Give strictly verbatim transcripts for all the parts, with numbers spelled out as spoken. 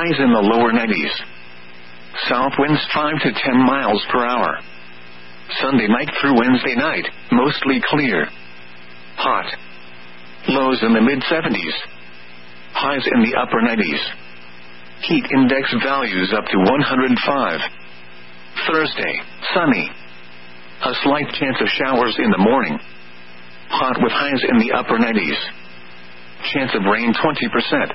highs in the lower nineties. South winds five to ten miles per hour. Sunday night through Wednesday night, mostly clear. Hot. Lows in the mid seventies. Highs in the upper nineties. Heat index values up to one hundred five. Thursday, sunny. A slight chance of showers in the morning. Hot with highs in the upper nineties. Chance of rain twenty percent.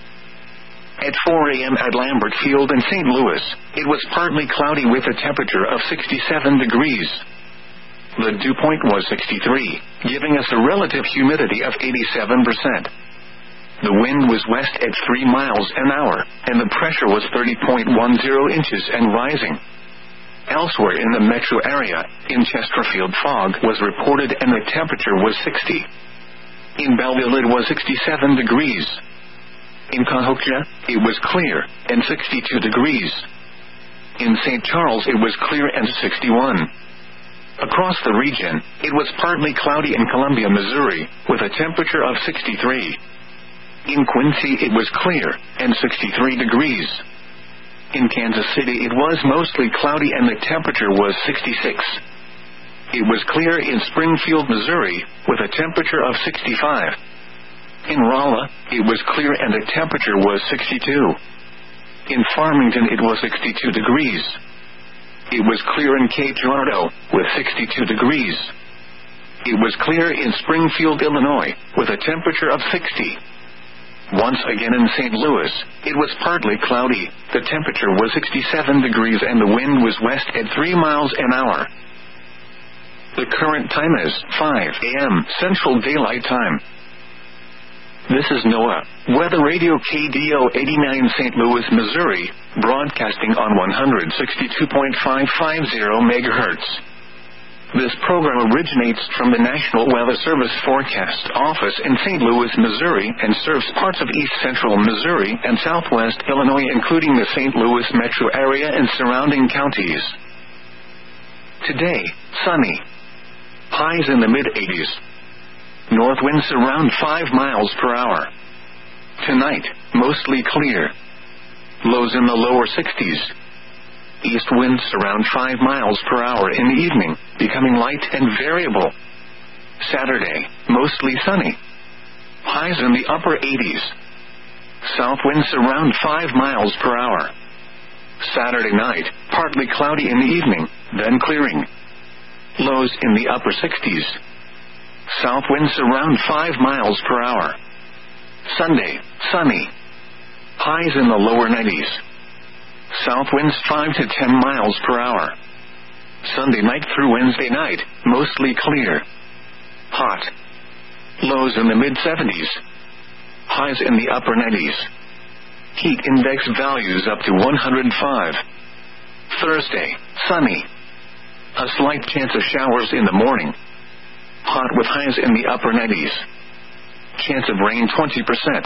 At four a.m. at Lambert Field in Saint Louis, it was partly cloudy with a temperature of sixty-seven degrees. The dew point was sixty-three, giving us a relative humidity of eighty-seven percent. The wind was west at three miles an hour, and the pressure was thirty point one zero inches and rising. Elsewhere in the metro area, in Chesterfield fog was reported and the temperature was sixty. In Belleville it was sixty-seven degrees. In Cahokia, it was clear, and sixty-two degrees. In Saint Charles it was clear and sixty-one. Across the region, it was partly cloudy in Columbia, Missouri, with a temperature of sixty-three. In Quincy it was clear, and sixty-three degrees. In Kansas City it was mostly cloudy and the temperature was sixty-six. It was clear in Springfield, Missouri, with a temperature of sixty-five. In Rolla, it was clear and the temperature was sixty-two. In Farmington it was sixty-two degrees. It was clear in Cape Girardeau, with sixty-two degrees. It was clear in Springfield, Illinois, with a temperature of sixty. Once again in Saint Louis, it was partly cloudy, the temperature was sixty-seven degrees and the wind was west at three miles an hour. The current time is five a.m. Central Daylight Time. This is NOAA, Weather Radio K D O eighty-nine Saint Louis, Missouri, broadcasting on one sixty-two point five five zero megahertz. This program originates from the National Weather Service Forecast Office in Saint Louis, Missouri, and serves parts of east central Missouri and southwest Illinois, including the Saint Louis metro area and surrounding counties. Today, sunny. Highs in the mid-eighties. North winds around five miles per hour. Tonight, mostly clear. Lows in the lower sixties. East winds around five miles per hour in the evening, becoming light and variable. Saturday, mostly sunny. Highs in the upper eighties. South winds around five miles per hour. Saturday night, partly cloudy in the evening, then clearing. Lows in the upper sixties. South winds around five miles per hour. Sunday, sunny. Highs in the lower nineties. South winds five to ten miles per hour. Sunday night through Wednesday night, mostly clear. Hot. Lows in the mid seventies. Highs in the upper nineties. Heat index values up to one hundred five. Thursday, sunny. A slight chance of showers in the morning. Hot with highs in the upper nineties. Chance of rain twenty percent.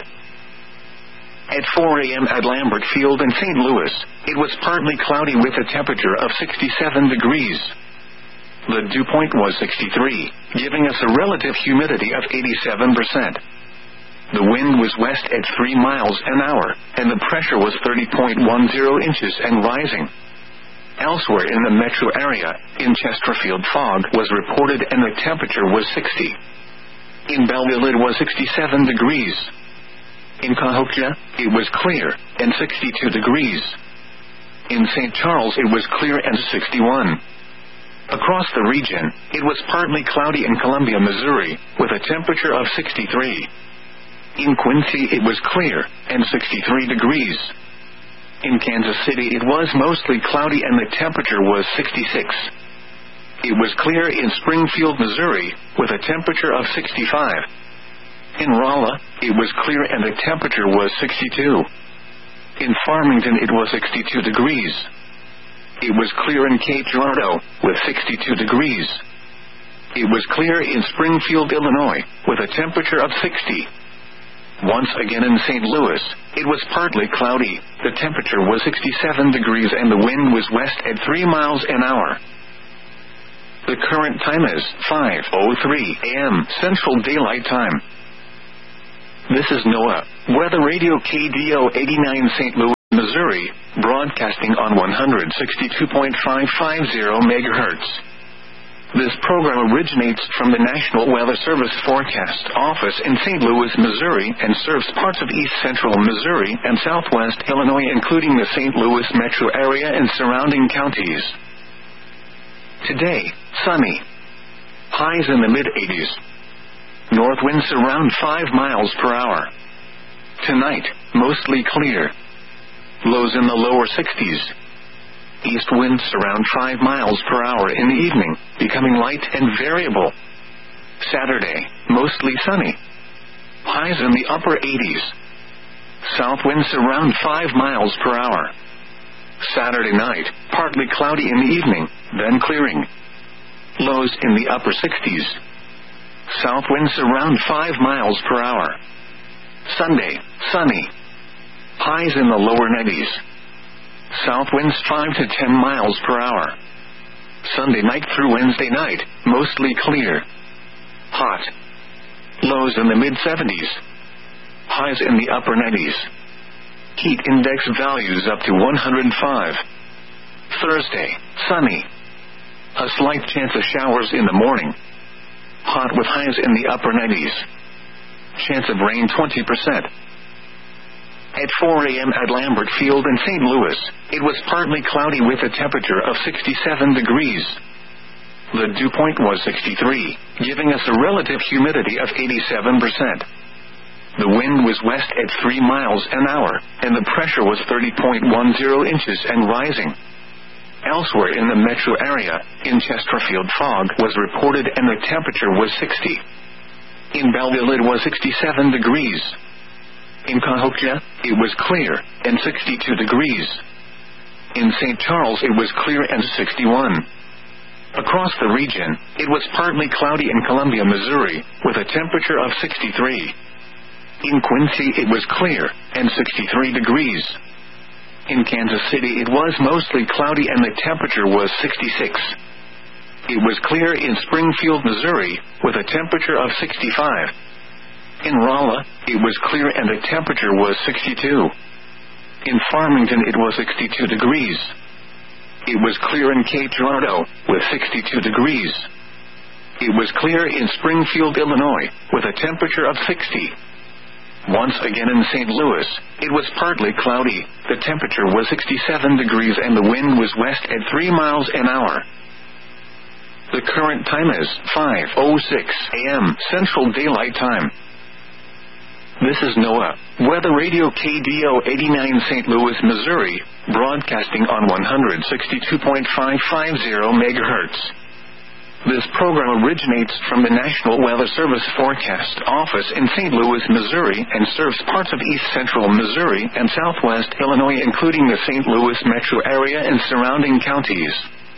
At four a.m. at Lambert Field in Saint Louis, it was partly cloudy with a temperature of sixty-seven degrees. The dew point was sixty-three, giving us a relative humidity of eighty-seven percent. The wind was west at three miles an hour, and the pressure was thirty point one zero inches and rising. Elsewhere in the metro area, in Chesterfield fog was reported and the temperature was sixty. In Belleville it was sixty-seven degrees. In Cahokia, it was clear, and sixty-two degrees. In Saint Charles it was clear and sixty-one. Across the region, it was partly cloudy in Columbia, Missouri, with a temperature of sixty-three. In Quincy it was clear, and sixty-three degrees. In Kansas City it was mostly cloudy and the temperature was sixty-six. It was clear in Springfield, Missouri, with a temperature of sixty-five. In Rolla, it was clear and the temperature was sixty-two. In Farmington it was sixty-two degrees. It was clear in Cape Girardeau, with sixty-two degrees. It was clear in Springfield, Illinois, with a temperature of sixty. Once again in Saint Louis, it was partly cloudy, the temperature was sixty-seven degrees and the wind was west at three miles an hour. The current time is five oh three a.m. Central Daylight Time. This is NOAA, Weather Radio K D O eighty-nine Saint Louis. Missouri, broadcasting on one sixty-two point five five zero megahertz. This program originates from the National Weather Service Forecast Office in Saint Louis, Missouri, and serves parts of east central Missouri and southwest Illinois, including the Saint Louis metro area and surrounding counties. Today, sunny. Highs in the mid-eighties. North winds around five miles per hour. Tonight, mostly clear. Lows in the lower sixties. East winds around five miles per hour in the evening, becoming light and variable. Saturday, mostly sunny. Highs in the upper eighties. South winds around five miles per hour. Saturday night, partly cloudy in the evening, then clearing. Lows in the upper sixties. South winds around five miles per hour. Sunday, sunny. Highs in the lower nineties. South winds five to ten miles per hour. Sunday night through Wednesday night, mostly clear. Hot. Lows in the mid-seventies. Highs in the upper nineties. Heat index values up to one hundred five. Thursday, sunny. A slight chance of showers in the morning. Hot with highs in the upper nineties. Chance of rain twenty percent. At four a.m. at Lambert Field in Saint Louis, it was partly cloudy with a temperature of sixty-seven degrees. The dew point was sixty-three, giving us a relative humidity of eighty-seven percent. The wind was west at three miles an hour, and the pressure was thirty point one zero inches and rising. Elsewhere in the metro area, in Chesterfield fog was reported and the temperature was sixty. In Belleville it was sixty-seven degrees. In Cahokia, it was clear, and sixty-two degrees. In Saint Charles it was clear and sixty-one. Across the region, it was partly cloudy in Columbia, Missouri, with a temperature of sixty-three. In Quincy it was clear, and sixty-three degrees. In Kansas City it was mostly cloudy and the temperature was sixty-six. It was clear in Springfield, Missouri, with a temperature of sixty-five. In Rolla, it was clear and the temperature was sixty-two. In Farmington it was sixty-two degrees. It was clear in Cape Girardeau, with sixty-two degrees. It was clear in Springfield, Illinois, with a temperature of sixty. Once again in Saint Louis, it was partly cloudy, the temperature was sixty-seven degrees and the wind was west at three miles an hour. The current time is five oh six a.m. Central Daylight Time. This is NOAA, Weather Radio K D O eighty-nine Saint Louis, Missouri, broadcasting on one sixty-two point five five zero megahertz. This program originates from the National Weather Service Forecast Office in Saint Louis, Missouri, and serves parts of east central Missouri and southwest Illinois, including the Saint Louis metro area and surrounding counties.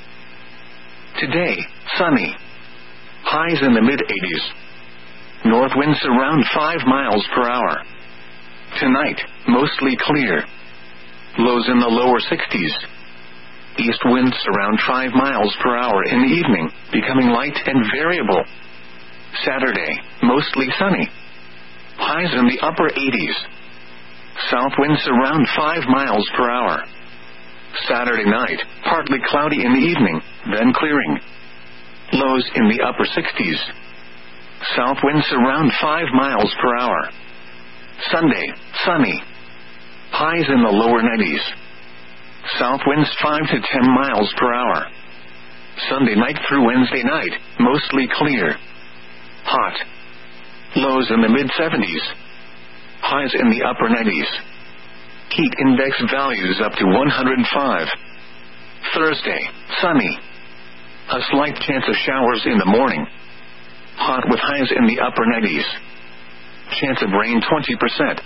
Today, sunny. Highs in the mid-eighties. North winds around five miles per hour. Tonight, mostly clear. Lows in the lower sixties. East winds around five miles per hour in the evening, becoming light and variable. Saturday, mostly sunny. Highs in the upper eighties. South winds around five miles per hour. Saturday night, partly cloudy in the evening, then clearing. Lows in the upper sixties. South winds around five miles per hour. Sunday, sunny. Highs in the lower nineties. South winds five to ten miles per hour. Sunday night through Wednesday night, mostly clear. Hot. Lows in the mid-seventies. Highs in the upper nineties. Heat index values up to one hundred five. Thursday, sunny. A slight chance of showers in the morning. Hot with highs in the upper nineties. Chance of rain twenty percent.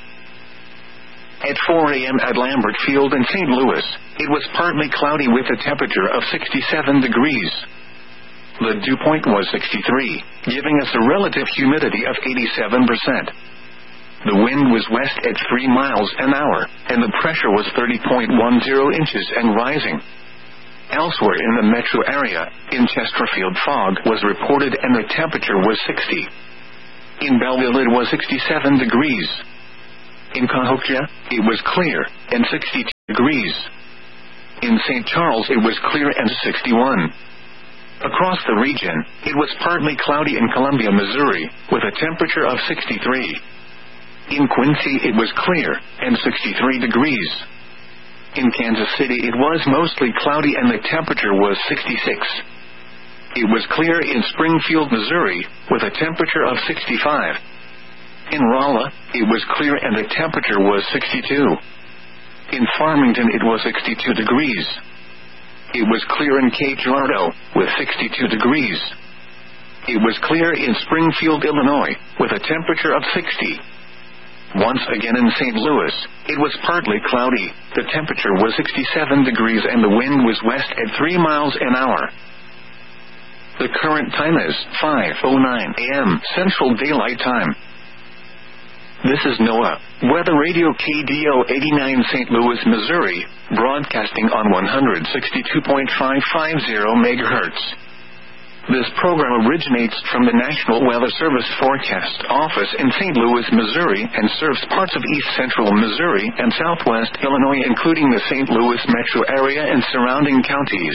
At four a.m. at Lambert Field in Saint Louis, it was partly cloudy with a temperature of sixty-seven degrees. The dew point was sixty-three, giving us a relative humidity of eighty-seven percent. The wind was west at three miles an hour, and the pressure was thirty point one zero inches and rising. Elsewhere in the metro area, in Chesterfield fog was reported and the temperature was sixty. In Belleville it was sixty-seven degrees. In Cahokia, it was clear, and sixty-two degrees. In Saint Charles, it was clear and sixty-one. Across the region, it was partly cloudy in Columbia, Missouri, with a temperature of sixty-three. In Quincy, it was clear, and sixty-three degrees. In Kansas City, it was mostly cloudy and the temperature was sixty-six. It was clear in Springfield, Missouri, with a temperature of sixty-five. In Rolla, it was clear and the temperature was sixty-two. In Farmington, it was sixty-two degrees. It was clear in Cape Girardeau, with sixty-two degrees. It was clear in Springfield, Illinois, with a temperature of sixty. Once again in Saint Louis, it was partly cloudy, the temperature was sixty-seven degrees and the wind was west at three miles an hour. The current time is five oh nine a.m. Central Daylight Time. This is NOAA Weather Radio K D O eighty-nine Saint Louis, Missouri, broadcasting on one sixty-two point five five zero megahertz. This program originates from the National Weather Service Forecast Office in Saint Louis, Missouri, and serves parts of east central Missouri and southwest Illinois, including the Saint Louis metro area and surrounding counties.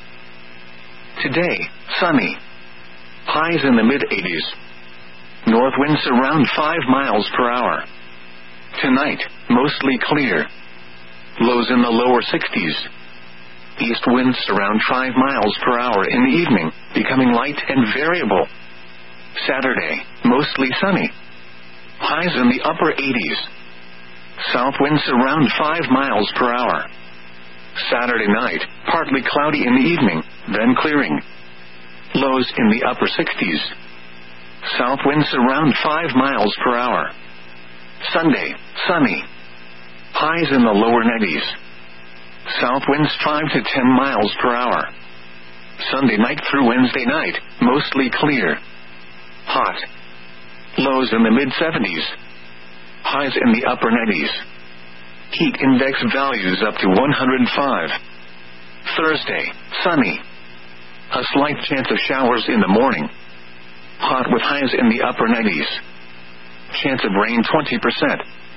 Today, sunny. Highs in the mid eighties. North winds around five miles per hour. Tonight, mostly clear. Lows in the lower sixties. East winds around five miles per hour in the evening, becoming light and variable. Saturday, mostly sunny. Highs in the upper eighties. South winds around five miles per hour. Saturday night, partly cloudy in the evening, then clearing. Lows in the upper sixties. South winds around five miles per hour. Sunday, sunny. Highs in the lower nineties. South winds five to ten miles per hour. Sunday night through Wednesday night, mostly clear. Hot. Lows in the mid seventies. Highs in the upper nineties. Heat index values up to one hundred five. Thursday, sunny. A slight chance of showers in the morning. Hot with highs in the upper nineties. Chance of rain twenty percent.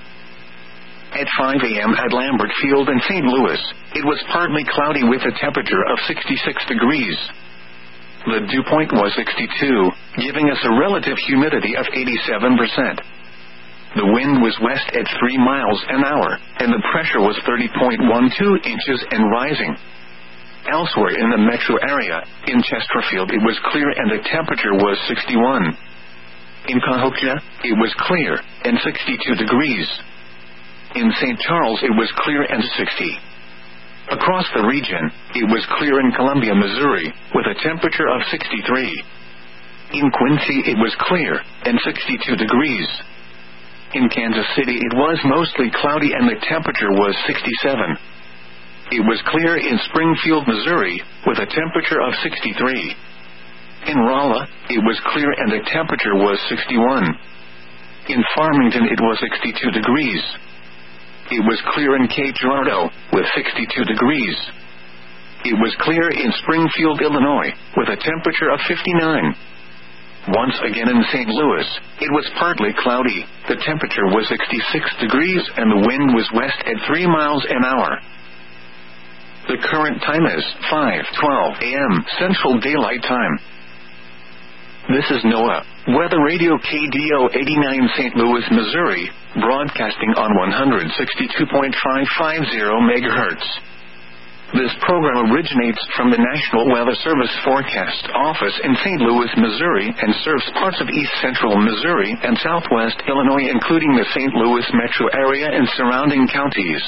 At five a.m. at Lambert Field in Saint Louis, it was partly cloudy with a temperature of sixty-six degrees. The dew point was sixty-two, giving us a relative humidity of eighty-seven percent. The wind was west at three miles an hour, and the pressure was thirty point one two inches and rising. Elsewhere in the metro area, in Chesterfield it was clear and the temperature was sixty-one. In Cahokia, it was clear, and sixty-two degrees. In Saint Charles it was clear and sixty. Across the region, it was clear in Columbia, Missouri, with a temperature of sixty-three. In Quincy it was clear, and sixty-two degrees. In Kansas City it was mostly cloudy and the temperature was sixty-seven. It was clear in Springfield, Missouri, with a temperature of sixty-three. In Rolla, it was clear and the temperature was sixty-one. In Farmington it was sixty-two degrees. It was clear in Cape Girardeau, with sixty-two degrees. It was clear in Springfield, Illinois, with a temperature of fifty-nine. Once again in Saint Louis, it was partly cloudy, the temperature was sixty-six degrees and the wind was west at three miles an hour. The current time is five twelve a.m. Central Daylight Time. This is NOAA Weather Radio K D O eighty-nine Saint Louis, Missouri, broadcasting on one sixty-two point five five zero megahertz. This program originates from the National Weather Service Forecast Office in Saint Louis, Missouri, and serves parts of east central Missouri and southwest Illinois, including the Saint Louis metro area and surrounding counties.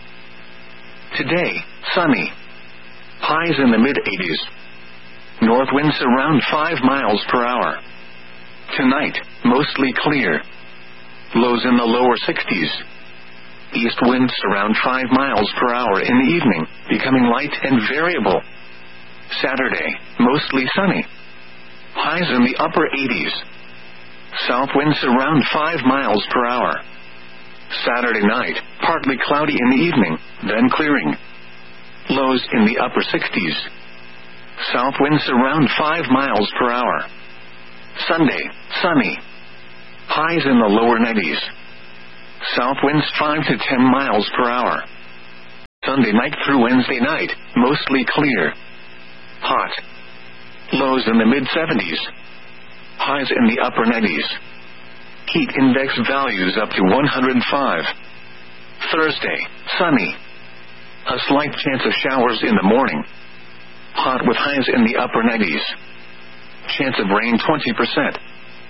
Today, sunny. Highs in the mid eighties. North winds around five miles per hour. Tonight, mostly clear. Lows in the lower sixties. East winds around five miles per hour in the evening, becoming light and variable. Saturday, mostly sunny. Highs in the upper eighties. South winds around five miles per hour. Saturday night, partly cloudy in the evening, then clearing. Lows in the upper sixties. South winds around five miles per hour. Sunday, sunny. Highs in the lower nineties. South winds five to ten miles per hour. Sunday night through Wednesday night, mostly clear. Hot. Lows in the mid seventies. Highs in the upper nineties. Heat index values up to one hundred five. Thursday, sunny. A slight chance of showers in the morning. Hot with highs in the upper nineties. Chance of rain twenty percent.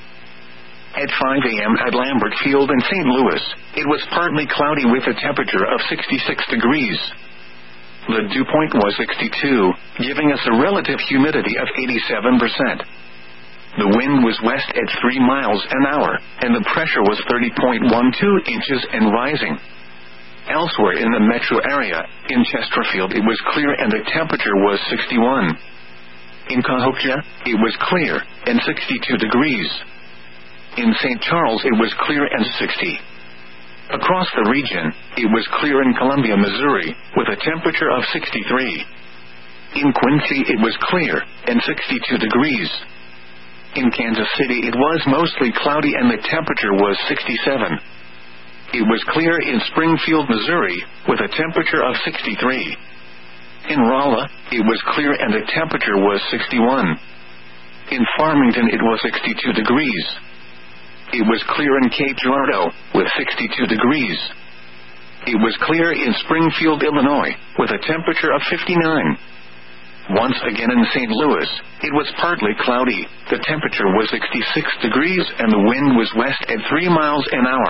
At five a.m. at Lambert Field in Saint Louis, it was partly cloudy with a temperature of sixty-six degrees. The dew point was sixty-two, giving us a relative humidity of eighty-seven percent. The wind was west at three miles an hour, and the pressure was thirty point one two inches and rising. Elsewhere in the metro area, in Chesterfield it was clear and the temperature was sixty-one. In Cahokia, it was clear, and sixty-two degrees. In Saint Charles it was clear and sixty. Across the region, it was clear in Columbia, Missouri, with a temperature of sixty-three. In Quincy it was clear, and sixty-two degrees. In Kansas City it was mostly cloudy and the temperature was sixty-seven. It was clear in Springfield, Missouri, with a temperature of sixty-three. In Rolla, it was clear and the temperature was sixty-one. In Farmington it was sixty-two degrees. It was clear in Cape Girardeau, with sixty-two degrees. It was clear in Springfield, Illinois, with a temperature of fifty-nine. Once again in Saint Louis, it was partly cloudy, the temperature was sixty-six degrees and the wind was west at three miles an hour.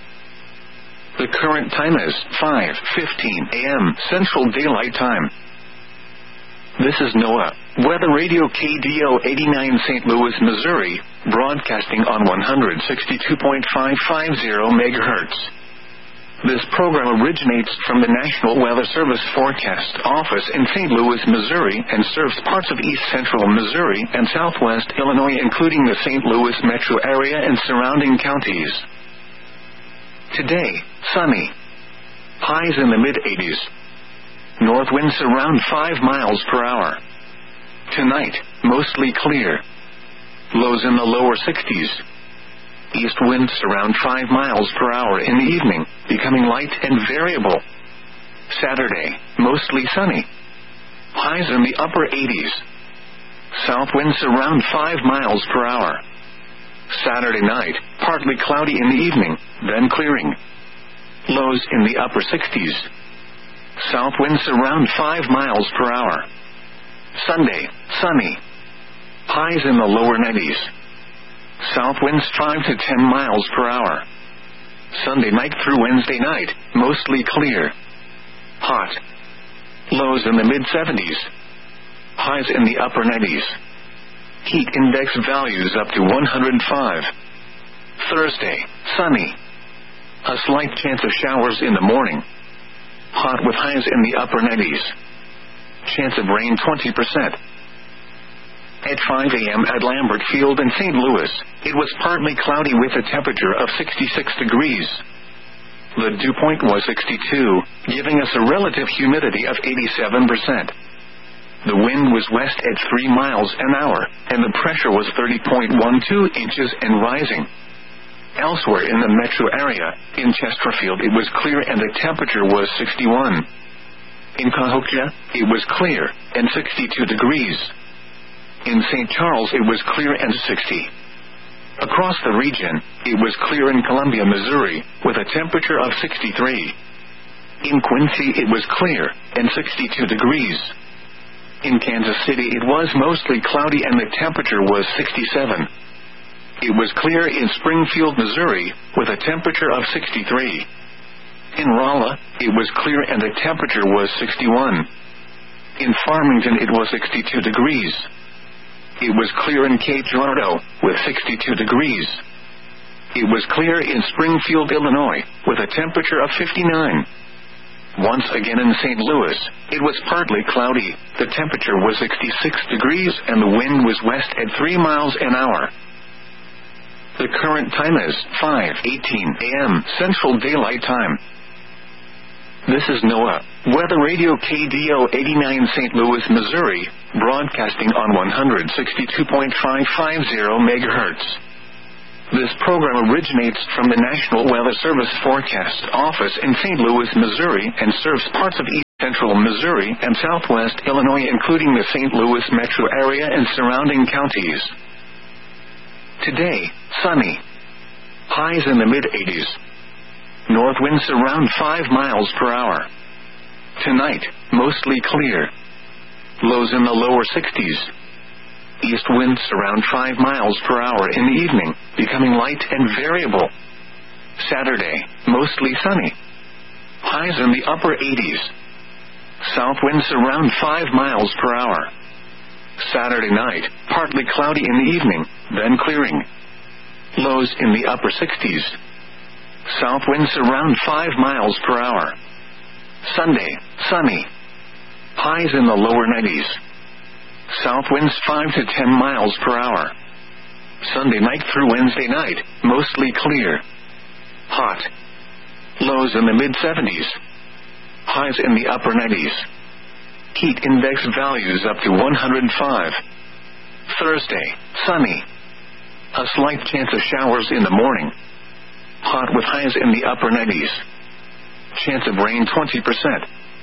The current time is five fifteen a.m. Central Daylight Time. This is NOAA, Weather Radio K D O eighty-nine Saint Louis, Missouri, broadcasting on one sixty-two point five five zero megahertz. This program originates from the National Weather Service Forecast Office in Saint Louis, Missouri, and serves parts of east central Missouri and southwest Illinois, including the Saint Louis metro area and surrounding counties. Today, sunny. Highs in the mid eighties. North winds around five miles per hour. Tonight, mostly clear. Lows in the lower sixties. East winds around five miles per hour in the evening, becoming light and variable. Saturday, mostly sunny. Highs in the upper eighties. South winds around five miles per hour. Saturday night, partly cloudy in the evening, then clearing. Lows in the upper sixties. South winds around five miles per hour. Sunday, sunny. Highs in the lower nineties. South winds five to ten miles per hour. Sunday night through Wednesday night, mostly clear. Hot. Lows in the mid seventies. Highs in the upper nineties. Heat index values up to one hundred five. Thursday, sunny. A slight chance of showers in the morning. Hot with highs in the upper nineties. Chance of rain twenty percent. At five a.m. at Lambert Field in Saint Louis, it was partly cloudy with a temperature of sixty-six degrees. The dew point was sixty-two, giving us a relative humidity of eighty-seven percent. The wind was west at three miles an hour, and the pressure was thirty point one two inches and rising. Elsewhere in the metro area, in Chesterfield it was clear and the temperature was sixty-one. In Cahokia, it was clear, and sixty-two degrees. In Saint Charles it was clear and sixty. Across the region, it was clear in Columbia, Missouri, with a temperature of sixty-three. In Quincy it was clear, and sixty-two degrees. In Kansas City it was mostly cloudy and the temperature was sixty-seven. It was clear in Springfield, Missouri, with a temperature of sixty-three. In Rolla, it was clear and the temperature was sixty-one. In Farmington it was sixty-two degrees. It was clear in Cape Girardeau, with sixty-two degrees. It was clear in Springfield, Illinois, with a temperature of fifty-nine. Once again in Saint Louis, it was partly cloudy, the temperature was sixty-six degrees and the wind was west at three miles an hour. The current time is five eighteen a.m. Central Daylight Time. This is NOAA, Weather Radio K D O eighty-nine Saint Louis, Missouri, broadcasting on one sixty-two point five five zero megahertz. This program originates from the National Weather Service Forecast Office in Saint Louis, Missouri, and serves parts of east central Missouri and southwest Illinois, including the Saint Louis metro area and surrounding counties. Today, sunny. Highs in the mid eighties. North winds around five miles per hour. Tonight, mostly clear. Lows in the lower sixties. East winds around five miles per hour in the evening, becoming light and variable. Saturday, mostly sunny. Highs in the upper eighties. South winds around five miles per hour. Saturday night, partly cloudy in the evening, then clearing. Lows in the upper sixties. South winds around five miles per hour. Sunday, sunny. Highs in the lower nineties. South winds five to ten miles per hour. Sunday night through Wednesday night, mostly clear. Hot. Lows in the mid seventies. Highs in the upper nineties. Heat index values up to one hundred five. Thursday, sunny. A slight chance of showers in the morning. Hot with highs in the upper nineties. Chance of rain twenty percent.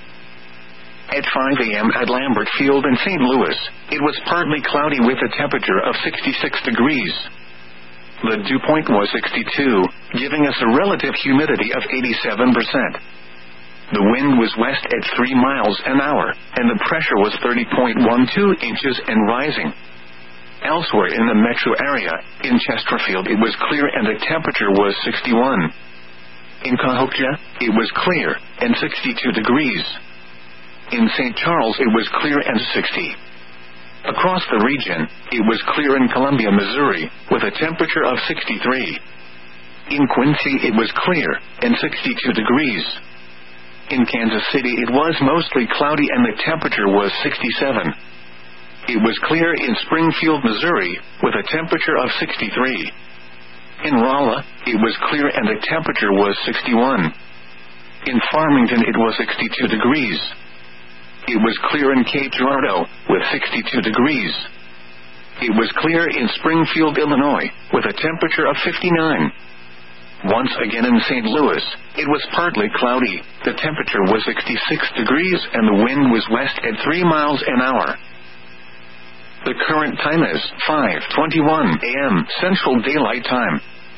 At five a.m. at Lambert Field in Saint Louis, it was partly cloudy with a temperature of sixty-six degrees. The dew point was sixty-two, giving us a relative humidity of eighty-seven percent. The wind was west at three miles an hour, and the pressure was thirty point one two inches and rising. Elsewhere in the metro area, in Chesterfield it was clear and the temperature was sixty-one. In Cahokia, it was clear, and sixty-two degrees. In Saint Charles it was clear and sixty. Across the region, it was clear in Columbia, Missouri, with a temperature of sixty-three. In Quincy it was clear, and sixty-two degrees. In Kansas City it was mostly cloudy and the temperature was sixty-seven. It was clear in Springfield, Missouri, with a temperature of sixty-three. In Rolla, it was clear and the temperature was sixty-one. In Farmington it was sixty-two degrees. It was clear in Cape Girardeau, with sixty-two degrees. It was clear in Springfield, Illinois, with a temperature of fifty-nine. Once again in Saint Louis, it was partly cloudy, the temperature was sixty-six degrees and the wind was west at three miles an hour. The current time is five twenty-one a.m. Central Daylight Time.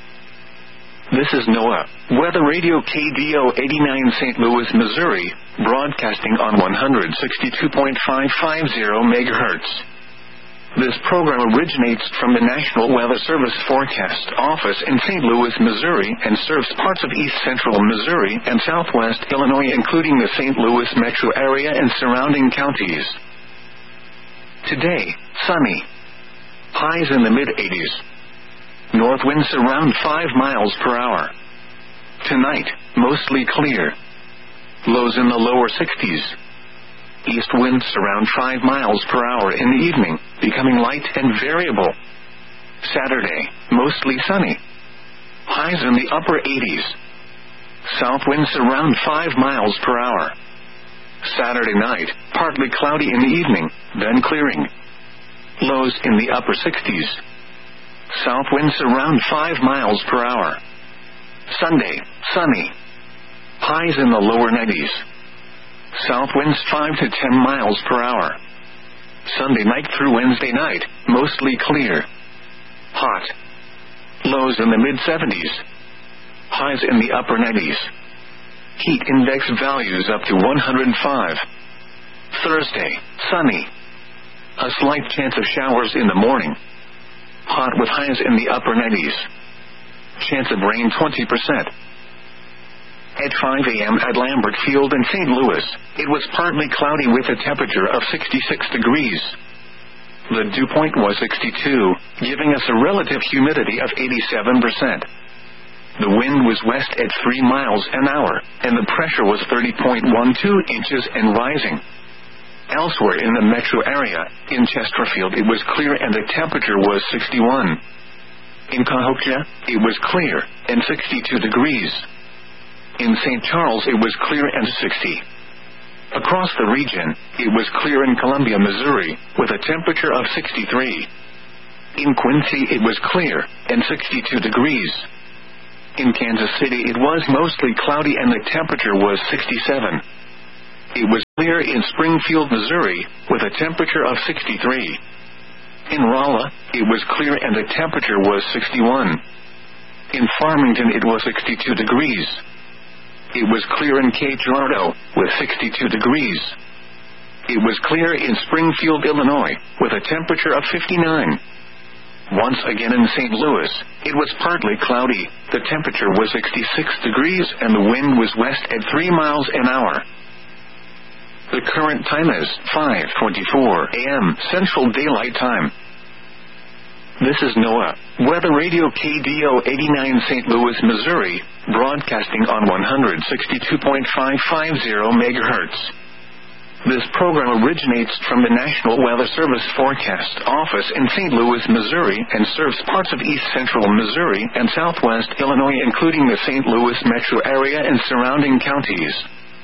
This is NOAA, Weather Radio K D O eighty-nine Saint Louis, Missouri, broadcasting on one sixty-two point five five zero megahertz. This program originates from the National Weather Service Forecast Office in Saint Louis, Missouri, and serves parts of east central Missouri and southwest Illinois, including the Saint Louis metro area and surrounding counties. Today, sunny. Highs in the mid eighties. North winds around five miles per hour. Tonight, mostly clear. Lows in the lower sixties. East winds around five miles per hour in the evening, becoming light and variable. Saturday, mostly sunny. Highs in the upper eighties. South winds around five miles per hour. Saturday night, partly cloudy in the evening, then clearing. Lows in the upper sixties. South winds around five miles per hour. Sunday, sunny. Highs in the lower nineties. South winds five to ten miles per hour. Sunday night through Wednesday night, mostly clear. Hot. Lows in the mid seventies. Highs in the upper nineties. Heat index values up to one hundred five. Thursday, sunny. A slight chance of showers in the morning. Hot with highs in the upper nineties. Chance of rain twenty percent. At five a.m. at Lambert Field in Saint Louis, it was partly cloudy with a temperature of sixty-six degrees. The dew point was sixty-two, giving us a relative humidity of eighty-seven percent. The wind was west at three miles an hour, and the pressure was thirty point one two inches and rising. Elsewhere in the metro area, in Chesterfield it was clear and the temperature was sixty-one. In Cahokia, it was clear, and sixty-two degrees. In Saint Charles it was clear and sixty. Across the region, it was clear in Columbia, Missouri, with a temperature of sixty-three. In Quincy it was clear, and sixty-two degrees. In Kansas City it was mostly cloudy and the temperature was sixty-seven. It was clear in Springfield, Missouri, with a temperature of sixty-three. In Rolla, it was clear and the temperature was sixty-one. In Farmington it was sixty-two degrees. It was clear in Cape Girardeau, with sixty-two degrees. It was clear in Springfield, Illinois, with a temperature of fifty-nine. Once again in Saint Louis, it was partly cloudy, the temperature was sixty-six degrees and the wind was west at three miles an hour. The current time is five twenty-four a.m. Central Daylight Time. This is NOAA, Weather Radio K D O eighty-nine Saint Louis, Missouri, broadcasting on one sixty-two point five five zero megahertz. This program originates from the National Weather Service Forecast Office in Saint Louis, Missouri, and serves parts of east central Missouri and southwest Illinois, including the Saint Louis metro area and surrounding counties.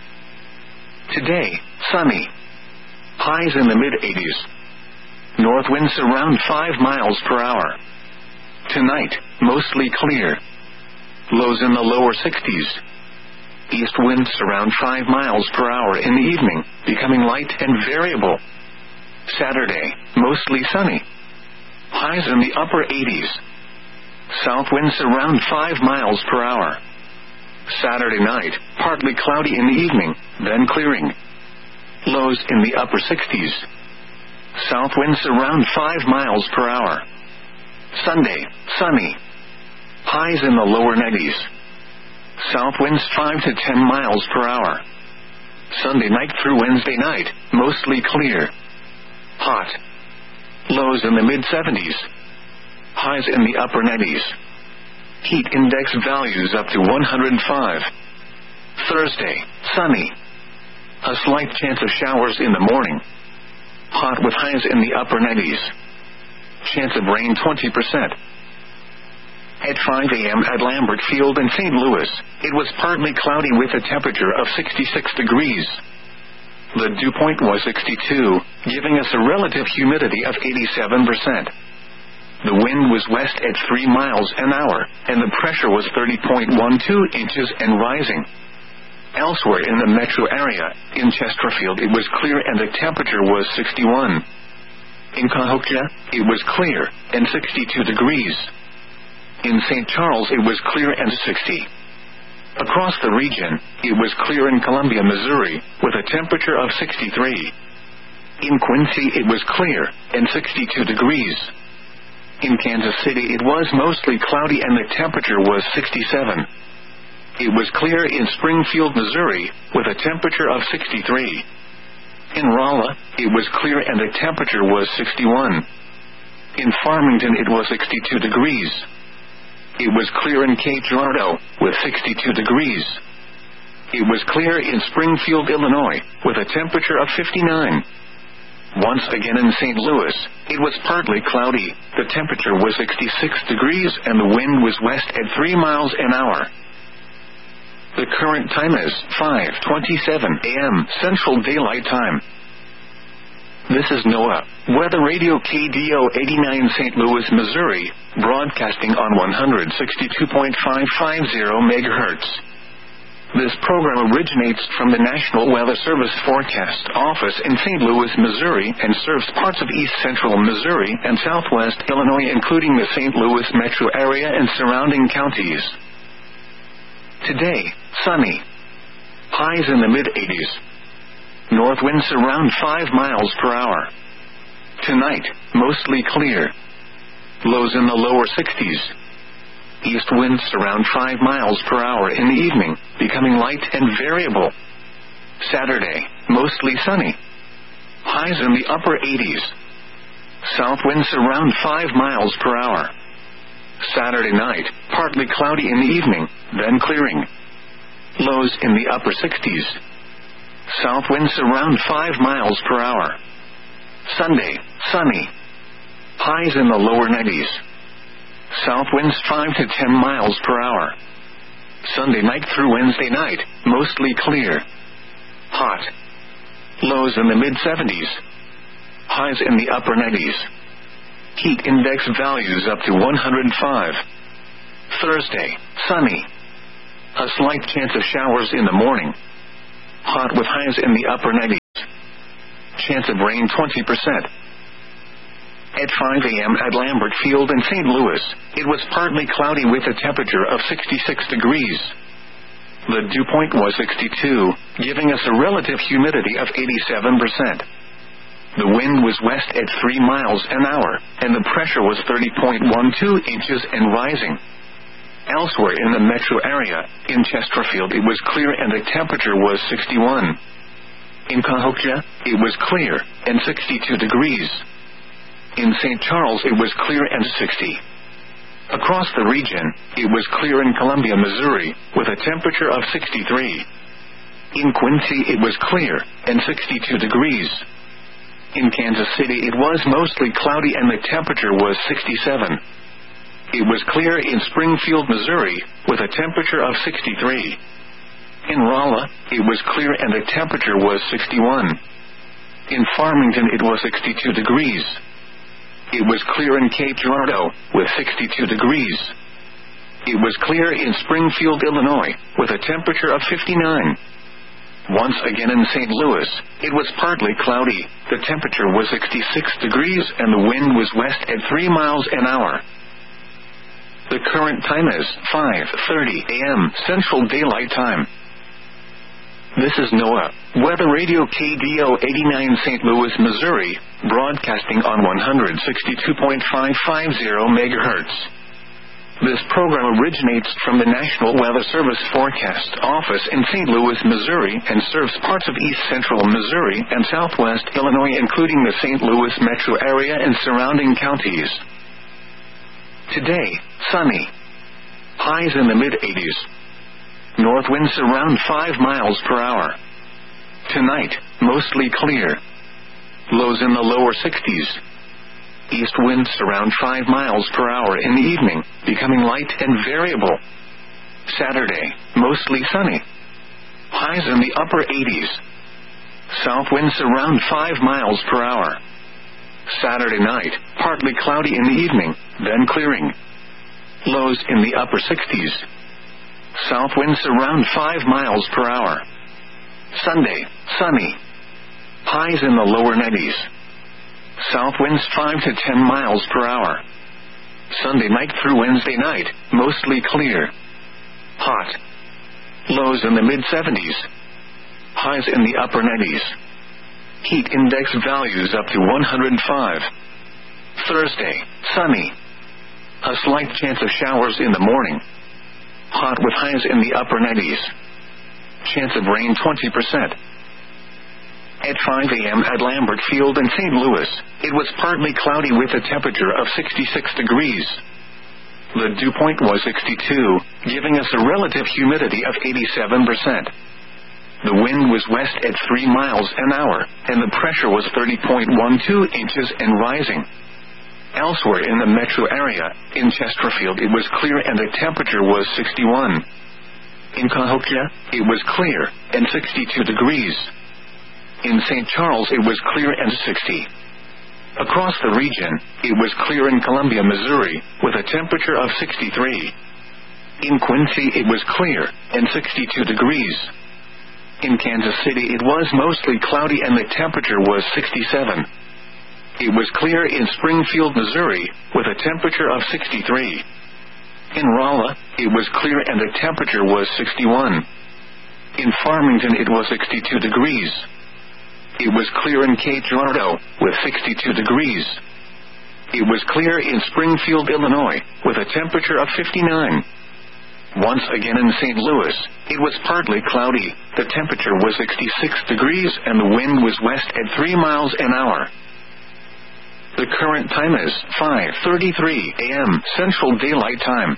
Today, sunny. Highs in the mid-eighties. North winds around five miles per hour. Tonight, mostly clear. Lows in the lower sixties. East winds around five miles per hour in the evening, becoming light and variable. Saturday, mostly sunny. Highs in the upper eighties. South winds around five miles per hour. Saturday night, partly cloudy in the evening, then clearing. Lows in the upper sixties. South winds around five miles per hour. Sunday, sunny. Highs in the lower nineties. South winds five to ten miles per hour. Sunday night through Wednesday night, mostly clear. Hot. Lows in the mid-seventies. Highs in the upper nineties. Heat index values up to one hundred five. Thursday, sunny. A slight chance of showers in the morning. Hot with highs in the upper nineties. Chance of rain twenty percent. At five a.m. at Lambert Field in Saint Louis, it was partly cloudy with a temperature of sixty-six degrees. The dew point was sixty-two, giving us a relative humidity of eighty-seven percent. The wind was west at three miles an hour, and the pressure was thirty point one two inches and rising. Elsewhere in the metro area, in Chesterfield it was clear and the temperature was sixty-one. In Cahokia, it was clear, and sixty-two degrees. In Saint Charles it was clear and sixty. Across the region, it was clear in Columbia, Missouri, with a temperature of sixty-three. In Quincy it was clear, and sixty-two degrees. In Kansas City it was mostly cloudy and the temperature was sixty-seven. It was clear in Springfield, Missouri, with a temperature of sixty-three. In Rolla, it was clear and the temperature was sixty-one. In Farmington it was sixty-two degrees. It was clear in Cape Girardeau, with sixty-two degrees. It was clear in Springfield, Illinois, with a temperature of fifty-nine. Once again in Saint Louis, it was partly cloudy, the temperature was sixty-six degrees and the wind was west at three miles an hour. The current time is five twenty-seven a.m. Central Daylight Time. This is NOAA, Weather Radio K D O eighty-nine Saint Louis, Missouri, broadcasting on one sixty-two point five five zero megahertz. This program originates from the National Weather Service Forecast Office in Saint Louis, Missouri, and serves parts of east central Missouri and southwest Illinois, including the Saint Louis metro area and surrounding counties. Today, sunny. Highs in the mid-eighties. North winds around five miles per hour. Tonight, mostly clear. Lows in the lower sixties. East winds around five miles per hour in the evening, becoming light and variable. Saturday, mostly sunny. Highs in the upper eighties. South winds around five miles per hour. Saturday night, partly cloudy in the evening, then clearing. Lows in the upper sixties. South winds around five miles per hour. Sunday, sunny. Highs in the lower nineties. South winds five to ten miles per hour. Sunday night through Wednesday night, mostly clear. Hot. Lows in the mid-seventies. Highs in the upper nineties. Heat index values up to one hundred five. Thursday, sunny. A slight chance of showers in the morning. Hot with highs in the upper nineties. Chance of rain twenty percent. At five a.m. at Lambert Field in Saint Louis, it was partly cloudy with a temperature of sixty-six degrees. The dew point was sixty-two, giving us a relative humidity of eighty-seven percent. The wind was west at three miles an hour, and the pressure was thirty point one two inches and rising. Elsewhere in the metro area, in Chesterfield it was clear and the temperature was sixty-one. In Cahokia, it was clear, and sixty-two degrees. In Saint Charles it was clear and sixty. Across the region, it was clear in Columbia, Missouri, with a temperature of sixty-three. In Quincy it was clear, and sixty-two degrees. In Kansas City it was mostly cloudy and the temperature was sixty-seven. It was clear in Springfield, Missouri, with a temperature of sixty-three. In Rolla, it was clear and the temperature was sixty-one. In Farmington it was sixty-two degrees. It was clear in Cape Girardeau, with sixty-two degrees. It was clear in Springfield, Illinois, with a temperature of fifty-nine. Once again in Saint Louis, it was partly cloudy, the temperature was sixty-six degrees and the wind was west at three miles an hour. The current time is five thirty a.m. Central Daylight Time. This is NOAA, Weather Radio K D O eighty-nine Saint Louis, Missouri, broadcasting on one sixty-two point five five zero megahertz. This program originates from the National Weather Service Forecast Office in Saint Louis, Missouri, and serves parts of east central Missouri and southwest Illinois, including the Saint Louis metro area and surrounding counties. Today, sunny. Highs in the mid-eighties. North winds around five miles per hour. Tonight, mostly clear. Lows in the lower sixties. East winds around five miles per hour in the evening, becoming light and variable. Saturday, mostly sunny. Highs in the upper eighties. South winds around five miles per hour. Saturday night, partly cloudy in the evening, then clearing. Lows in the upper sixties. South winds around five miles per hour. Sunday, sunny. Highs in the lower nineties. South winds five to ten miles per hour. Sunday night through Wednesday night, mostly clear. Hot. Lows in the mid-seventies. Highs in the upper nineties. Heat index values up to one hundred five. Thursday, sunny. A slight chance of showers in the morning. Hot with highs in the upper nineties. Chance of rain twenty percent. At five a.m. at Lambert Field in Saint Louis, it was partly cloudy with a temperature of sixty-six degrees. The dew point was sixty-two, giving us a relative humidity of eighty-seven percent. The wind was west at three miles an hour, and the pressure was thirty point one two inches and rising. Elsewhere in the metro area, in Chesterfield it was clear and the temperature was sixty-one. In Cahokia, it was clear, and sixty-two degrees. In Saint Charles it was clear and sixty. Across the region, it was clear in Columbia, Missouri, with a temperature of sixty-three. In Quincy it was clear, and sixty-two degrees. In Kansas City it was mostly cloudy and the temperature was sixty-seven. It was clear in Springfield, Missouri, with a temperature of sixty-three. In Rolla, it was clear and the temperature was sixty-one. In Farmington it was sixty-two degrees. It was clear in Cape Girardeau, with sixty-two degrees. It was clear in Springfield, Illinois, with a temperature of fifty-nine. Once again in Saint Louis, it was partly cloudy, the temperature was sixty-six degrees and the wind was west at three miles an hour. The current time is five thirty-three a.m. Central Daylight Time.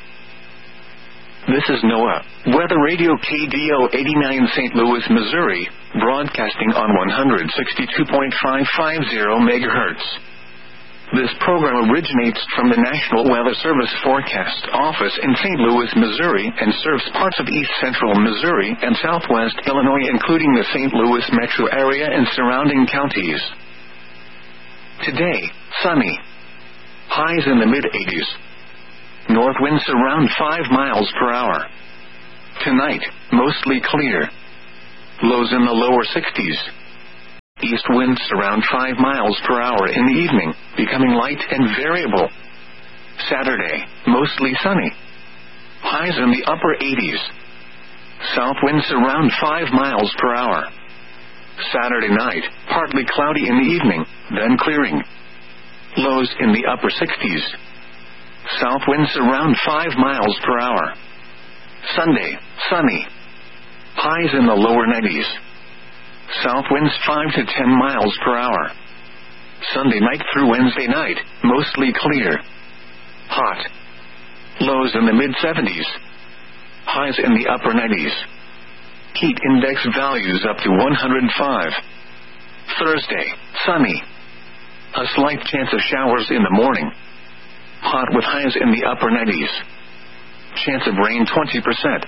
This is NOAA, Weather Radio K D O eighty-nine Saint Louis, Missouri, broadcasting on one sixty-two point five five zero megahertz. This program originates from the National Weather Service Forecast Office in Saint Louis, Missouri, and serves parts of east central Missouri and southwest Illinois, including the Saint Louis metro area and surrounding counties. Today, sunny. highs in the mid eighties. North winds around five miles per hour. Tonight, mostly clear. Lows in the lower sixties. East winds around five miles per hour in the evening, becoming light and variable. Saturday, mostly sunny. Highs in the upper eighties. South winds around five miles per hour. Saturday night, partly cloudy in the evening, then clearing. Lows in the upper sixties. South winds around five miles per hour. Sunday, sunny. Highs in the lower nineties. South winds five to ten miles per hour. Sunday night through Wednesday night, mostly clear. Hot. Lows in the mid seventies. Highs in the upper nineties. Heat index values up to one hundred five. Thursday, sunny. A slight chance of showers in the morning. Hot with highs in the upper nineties. Chance of rain twenty percent.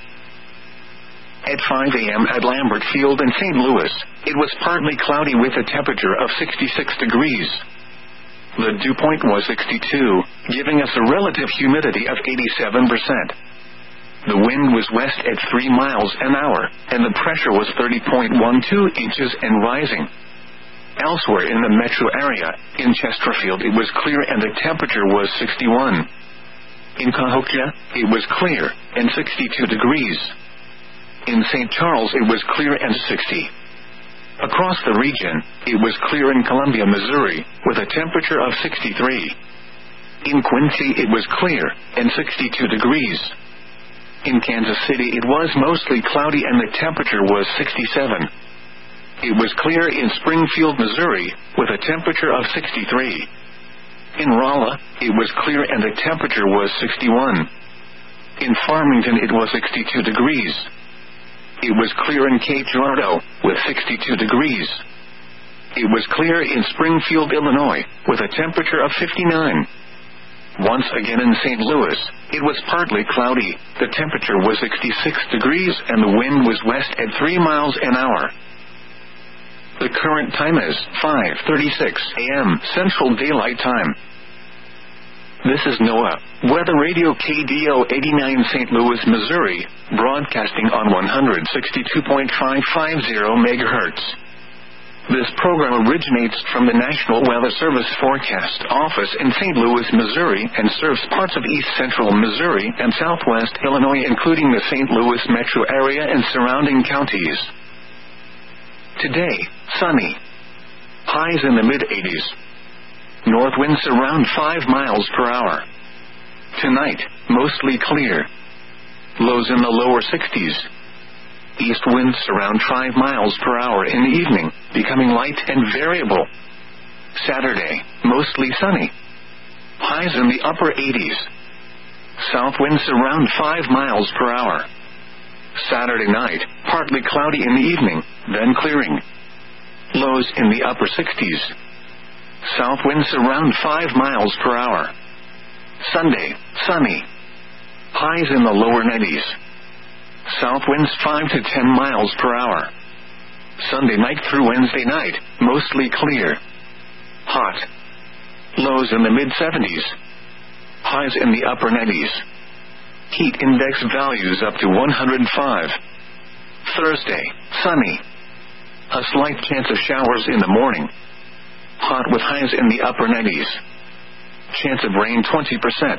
At five a.m. at Lambert Field in Saint Louis, it was partly cloudy with a temperature of sixty-six degrees. The dew point was sixty-two, giving us a relative humidity of eighty-seven percent. The wind was west at three miles an hour, and the pressure was thirty point one two inches and rising. Elsewhere in the metro area, in Chesterfield it was clear and the temperature was sixty-one. In Cahokia, it was clear, and sixty-two degrees. In Saint Charles it was clear and sixty. Across the region, it was clear in Columbia, Missouri, with a temperature of sixty-three. In Quincy it was clear, and sixty-two degrees. In Kansas City it was mostly cloudy and the temperature was sixty-seven. It was clear in Springfield, Missouri, with a temperature of sixty-three. In Rolla, it was clear and the temperature was sixty-one. In Farmington it was sixty-two degrees. It was clear in Cape Girardeau, with sixty-two degrees. It was clear in Springfield, Illinois, with a temperature of fifty-nine. Once again in Saint Louis, it was partly cloudy, the temperature was sixty-six degrees and the wind was west at three miles an hour. The current time is five thirty-six a.m. Central Daylight Time. This is NOAA Weather Radio K D O eighty-nine Saint Louis, Missouri, broadcasting on one sixty-two point five five zero megahertz. This program originates from the National Weather Service Forecast Office in Saint Louis, Missouri, and serves parts of east central Missouri and southwest Illinois, including the Saint Louis metro area and surrounding counties. Today, sunny. Highs in the mid eighties. North winds around five miles per hour. Tonight, mostly clear. Lows in the lower sixties. East winds around five miles per hour in the evening, becoming light and variable. Saturday, mostly sunny. Highs in the upper eighties. South winds around five miles per hour. Saturday night, partly cloudy in the evening, then clearing. Lows in the upper sixties. South winds around five miles per hour. Sunday, sunny. Highs in the lower nineties. South winds five to ten miles per hour. Sunday night through Wednesday night, mostly clear. Hot. Lows in the mid seventies. Highs in the upper nineties. Heat index values up to one hundred five. Thursday, sunny. A slight chance of showers in the morning. Hot with highs in the upper nineties. Chance of rain twenty percent.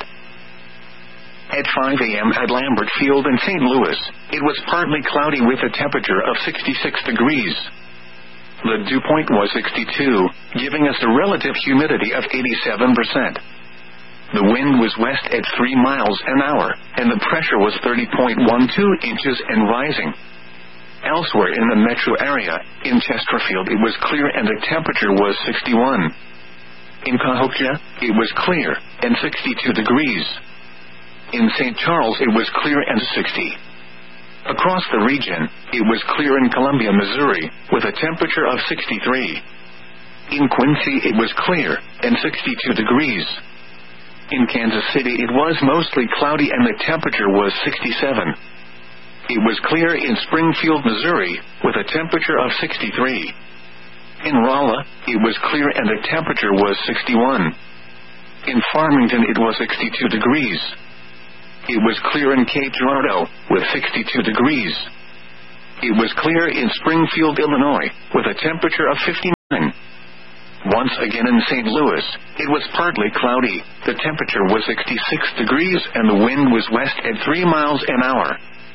At five a.m. at Lambert Field in Saint Louis, it was partly cloudy with a temperature of sixty-six degrees. The dew point was sixty-two, giving us a relative humidity of eighty-seven percent. The wind was west at three miles an hour, and the pressure was thirty point one two inches and rising. Elsewhere in the metro area, in Chesterfield it was clear and the temperature was sixty-one. In Cahokia, it was clear, and sixty-two degrees. In Saint Charles it was clear and sixty. Across the region, it was clear in Columbia, Missouri, with a temperature of sixty-three. In Quincy it was clear, and sixty-two degrees. In Kansas City it was mostly cloudy and the temperature was sixty-seven. It was clear in Springfield, Missouri, with a temperature of sixty-three. In Rolla, it was clear and the temperature was sixty-one. In Farmington it was sixty-two degrees. It was clear in Cape Girardeau, with sixty-two degrees. It was clear in Springfield, Illinois, with a temperature of fifty-nine. Once again in Saint Louis, it was partly cloudy, the temperature was sixty-six degrees and the wind was west at three miles an hour.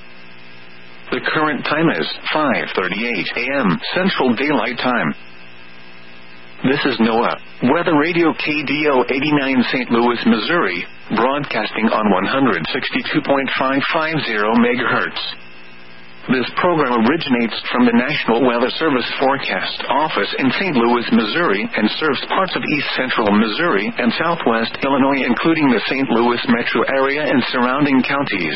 The current time is five thirty-eight a.m. Central Daylight Time. This is NOAA, Weather Radio K D O eighty-nine Saint Louis, Missouri, broadcasting on one sixty-two point five five zero megahertz. This program originates from the National Weather Service Forecast Office in Saint Louis, Missouri, and serves parts of east central Missouri and southwest Illinois, including the Saint Louis metro area and surrounding counties.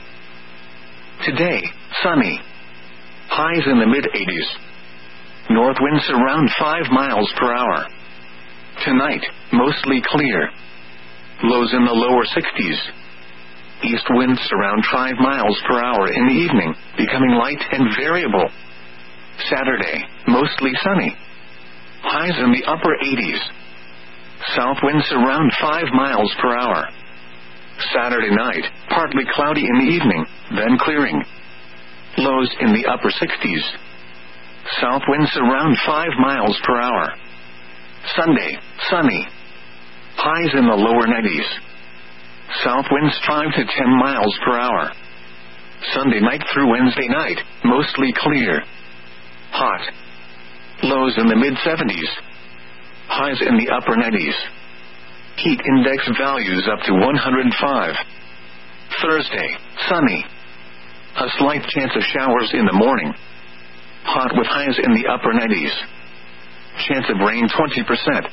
Today, sunny. Highs in the mid-eighties. North winds around five miles per hour. Tonight, mostly clear. Lows in the lower sixties. East winds around five miles per hour in the evening, becoming light and variable. Saturday, mostly sunny. Highs in the upper eighties. South winds around five miles per hour. Saturday night, partly cloudy in the evening, then clearing. Lows in the upper sixties. South winds around five miles per hour. Sunday, sunny. Highs in the lower nineties. South winds five to ten miles per hour. Sunday night through Wednesday night, mostly clear. Hot. Lows in the mid-seventies. Highs in the upper nineties. Heat index values up to one hundred five. Thursday, sunny. A slight chance of showers in the morning. Hot with highs in the upper nineties. Chance of rain twenty percent.